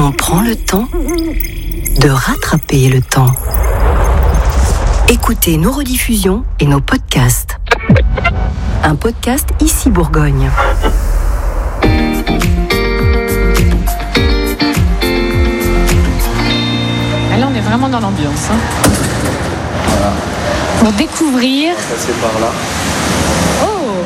on prend le temps de rattraper le temps. Écoutez nos rediffusions et nos podcasts. Un podcast Ici Bourgogne. Là, on est vraiment dans l'ambiance. Voilà. Pour découvrir. On va passer par là. Oh!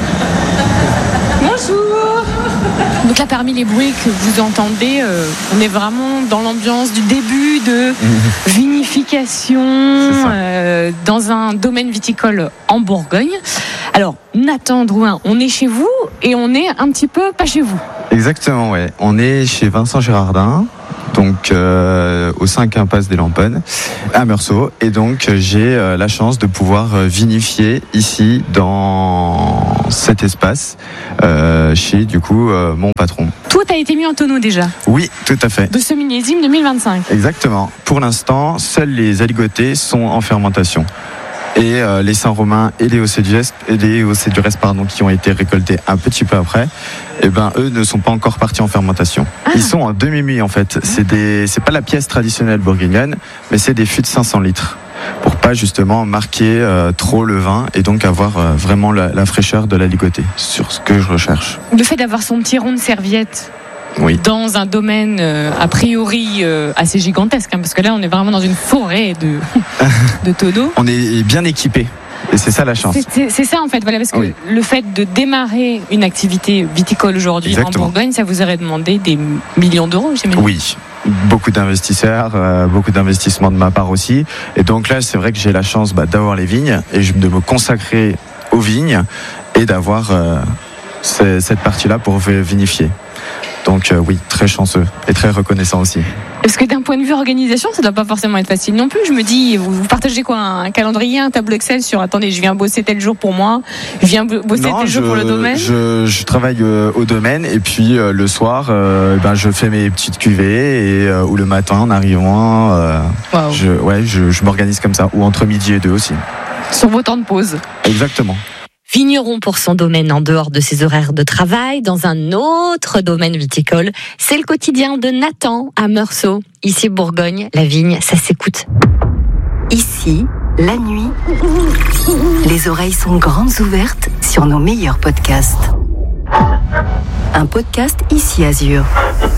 Bonjour! Donc là, parmi les bruits que vous entendez, on est vraiment dans l'ambiance du début de vinification dans un domaine viticole en Bourgogne. Alors, Nathan Drouin, on est chez vous et on est un petit peu pas chez vous. Exactement, ouais. On est chez Vincent Gérardin, donc au 5 impasse des Lamponnes, à Meursault. Et donc, j'ai la chance de pouvoir vinifier ici, dans cet espace, chez, du coup, mon patron. Tout a été mis en tonneau déjà. Oui, tout à fait. De ce millésime 2025. Exactement. Pour l'instant, seuls les aligotés sont en fermentation. Et les Saint-Romain et les Océdures, qui ont été récoltés un petit peu après, eux ne sont pas encore partis en fermentation. Ils sont en demi-muit en fait. C'est pas la pièce traditionnelle bourguignonne, mais c'est des fûts de 500 litres. Pour pas justement marquer trop le vin et donc avoir vraiment la fraîcheur de l'aligoté sur ce que je recherche. Le fait d'avoir son petit rond de serviette. Oui. Dans un domaine a priori assez gigantesque, parce que là on est vraiment dans une forêt de tonneaux. On est bien équipé et c'est ça la chance. C'est ça en fait, voilà, parce que le fait de démarrer une activité viticole aujourd'hui en Bourgogne, ça vous aurait demandé des millions d'euros, j'imagine. Oui. Beaucoup d'investisseurs, beaucoup d'investissements de ma part aussi. Et donc là, c'est vrai que j'ai la chance d'avoir les vignes et de me consacrer aux vignes et d'avoir cette partie-là pour vinifier. Donc oui, très chanceux et très reconnaissant aussi. Parce que d'un point de vue organisation, ça ne doit pas forcément être facile non plus. Je me dis, vous partagez quoi, un calendrier, un tableau Excel sur attendez, je viens bosser tel jour pour moi, je viens bosser tel jour pour le domaine. Je travaille au domaine et puis le soir, je fais mes petites cuvées et ou le matin en arrivant, je m'organise comme ça, ou entre midi et 2 aussi. Sur vos temps de pause. Exactement. Vigneron pour son domaine en dehors de ses horaires de travail, dans un autre domaine viticole. C'est le quotidien de Nathan à Meursault. Ici Bourgogne, la vigne, ça s'écoute. Ici, la nuit, les oreilles sont grandes ouvertes sur nos meilleurs podcasts. Un podcast Ici Azur.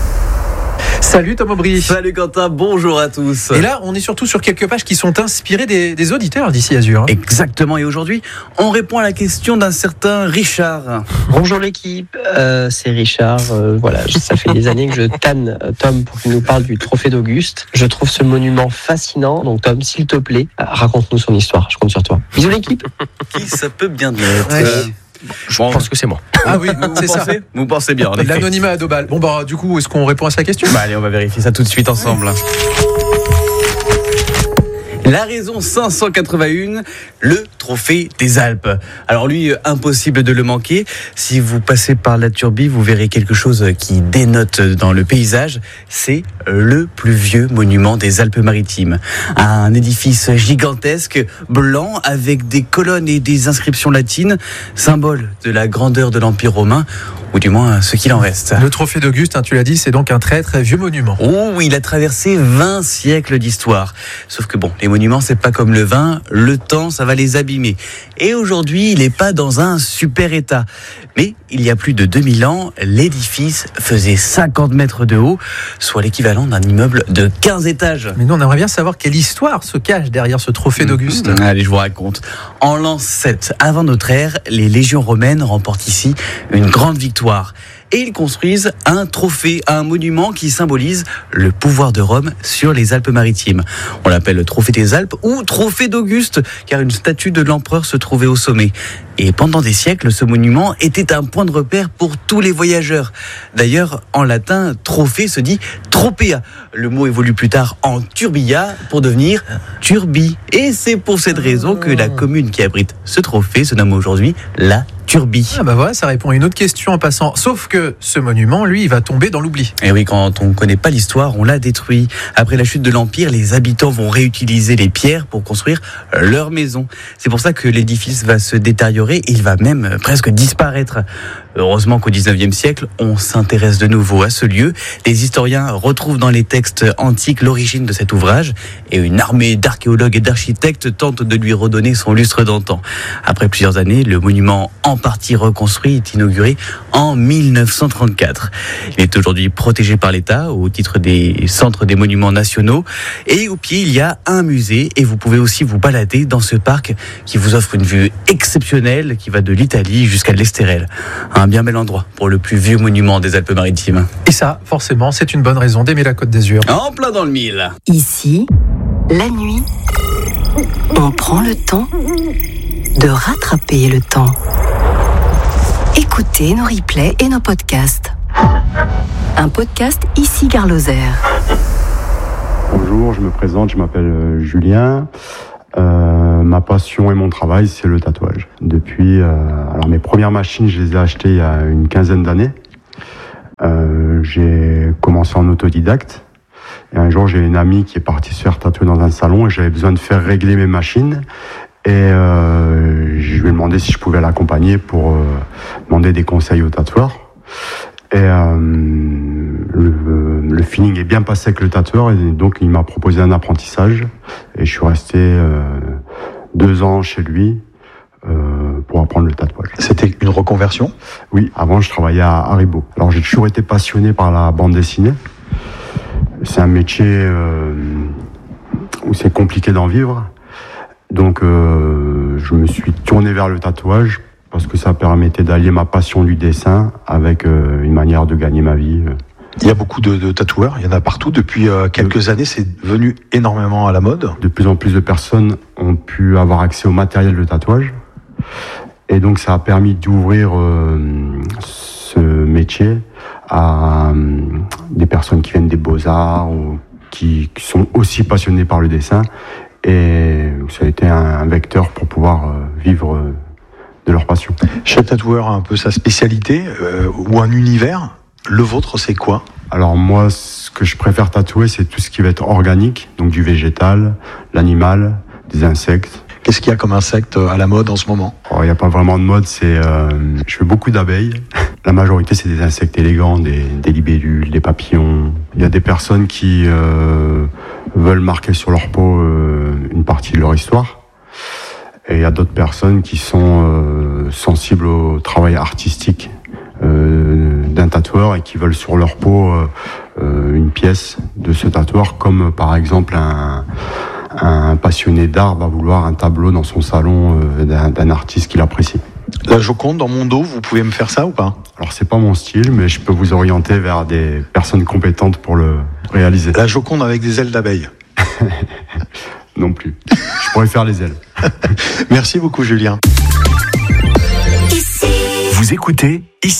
Salut Tom Aubry. Salut Quentin, bonjour à tous. Et là, on est surtout sur quelques pages qui sont inspirées des auditeurs d'Ici Azur. Exactement, et aujourd'hui, on répond à la question d'un certain Richard. Bonjour l'équipe, c'est Richard. Ça fait des années que je tanne Tom pour qu'il nous parle du trophée d'Auguste. Je trouve ce monument fascinant. Donc Tom, s'il te plaît, raconte-nous son histoire. Je compte sur toi. Bisous l'équipe. Qui ça peut bien être Je pense que c'est moi. Ah oui, c'est ça. Vous pensez bien. L'anonymat à 2 balles. Bon du coup, est-ce qu'on répond à sa question ? Allez, on va vérifier ça tout de suite ensemble. La raison 581, le trophée des Alpes. Alors lui, impossible de le manquer. Si vous passez par la Turbie, vous verrez quelque chose qui dénote dans le paysage. C'est le plus vieux monument des Alpes-Maritimes. Un édifice gigantesque, blanc, avec des colonnes et des inscriptions latines, symbole de la grandeur de l'Empire romain, ou du moins ce qu'il en reste. Le trophée d'Auguste, tu l'as dit, c'est donc un très très vieux monument. Oh oui, il a traversé 20 siècles d'histoire. Sauf que les monuments, c'est pas comme le vin, le temps, ça va les abîmer. Et aujourd'hui, il n'est pas dans un super état. Mais il y a plus de 2000 ans, l'édifice faisait 50 mètres de haut, soit l'équivalent d'un immeuble de 15 étages. Mais nous, on aimerait bien savoir quelle histoire se cache derrière ce trophée d'Auguste. Allez, je vous raconte. En l'an 7 avant notre ère, les légions romaines remportent ici une grande victoire. Et ils construisent un trophée, un monument qui symbolise le pouvoir de Rome sur les Alpes-Maritimes. On l'appelle le trophée des Alpes ou trophée d'Auguste, car une statue de l'empereur se trouvait au sommet. Et pendant des siècles, ce monument était un point de repère pour tous les voyageurs. D'ailleurs, en latin, trophée se dit tropea. Le mot évolue plus tard en turbia pour devenir turbie. Et c'est pour cette raison que la commune qui abrite ce trophée se nomme aujourd'hui la Turbie. Ah bah voilà, ça répond à une autre question en passant. Sauf que ce monument, lui, il va tomber dans l'oubli. Et oui, quand on ne connaît pas l'histoire, on l'a détruit. Après la chute de l'Empire, les habitants vont réutiliser les pierres pour construire leur maison. C'est pour ça que l'édifice va se détériorer, il va même presque disparaître. Heureusement qu'au 19e siècle, on s'intéresse de nouveau à ce lieu. Les historiens retrouvent dans les textes antiques l'origine de cet ouvrage et une armée d'archéologues et d'architectes tente de lui redonner son lustre d'antan. Après plusieurs années, le monument en partie reconstruit est inauguré en 1934. Il est aujourd'hui protégé par l'État au titre des centres des monuments nationaux et au pied, il y a un musée et vous pouvez aussi vous balader dans ce parc qui vous offre une vue exceptionnelle qui va de l'Italie jusqu'à l'Estérel. Un bien bel endroit pour le plus vieux monument des Alpes-Maritimes. Et ça, forcément, c'est une bonne raison d'aimer la Côte d'Azur. En plein dans le mille. Ici, la nuit, on prend le temps de rattraper le temps. Écoutez nos replays et nos podcasts. Un podcast ici Gare Lozère. Bonjour, je me présente, je m'appelle Julien. Ma passion et mon travail, c'est le tatouage. Depuis, alors mes premières machines, je les ai achetées il y a une quinzaine d'années. J'ai commencé en autodidacte. Et un jour, j'ai une amie qui est partie se faire tatouer dans un salon et j'avais besoin de faire régler mes machines. Et je lui ai demandé si je pouvais l'accompagner pour demander des conseils au tatoueur. Et le feeling est bien passé avec le tatoueur et donc il m'a proposé un apprentissage. Et je suis resté 2 ans chez lui pour apprendre le tatouage. C'était une reconversion ? Oui, avant je travaillais à Haribo. Alors j'ai toujours été passionné par la bande dessinée. C'est un métier où c'est compliqué d'en vivre. Donc je me suis tourné vers le tatouage parce que ça permettait d'allier ma passion du dessin avec une manière de gagner ma vie. Il y a beaucoup de tatoueurs, il y en a partout. Depuis quelques années, c'est devenu énormément à la mode. De plus en plus de personnes ont pu avoir accès au matériel de tatouage. Et donc ça a permis d'ouvrir ce métier à des personnes qui viennent des beaux-arts ou qui sont aussi passionnées par le dessin. Et ça a été un vecteur pour pouvoir vivre de leur passion. Chaque tatoueur a un peu sa spécialité ou un univers. Le vôtre, c'est quoi ? Alors moi, ce que je préfère tatouer, c'est tout ce qui va être organique, donc du végétal, l'animal, des insectes. Qu'est-ce qu'il y a comme insecte à la mode en ce moment ? Il n'y a pas vraiment de mode, je fais beaucoup d'abeilles. La majorité, c'est des insectes élégants, des libellules, des papillons. Il y a des personnes qui veulent marquer sur leur peau une partie de leur histoire. Et il y a d'autres personnes qui sont sensibles au travail artistique d'un tatoueur et qui veulent sur leur peau une pièce de ce tatoueur, comme par exemple un passionné d'art va vouloir un tableau dans son salon d'un artiste qu'il apprécie. La Joconde dans mon dos, vous pouvez me faire ça ou pas ? Alors c'est pas mon style, mais je peux vous orienter vers des personnes compétentes pour le réaliser. La Joconde avec des ailes d'abeille. Non plus. Je pourrais faire les ailes. Merci beaucoup Julien. Vous écoutez